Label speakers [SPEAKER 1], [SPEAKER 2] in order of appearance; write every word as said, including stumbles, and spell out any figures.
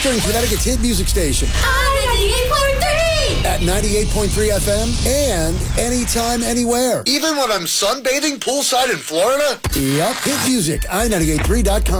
[SPEAKER 1] Eastern Connecticut's hit music station.
[SPEAKER 2] ninety-eight point three!
[SPEAKER 1] At ninety-eight point three F M and anytime, anywhere.
[SPEAKER 3] Even when I'm sunbathing poolside in Florida?
[SPEAKER 1] Yep. Hit music, i ninety-eight point three dot com.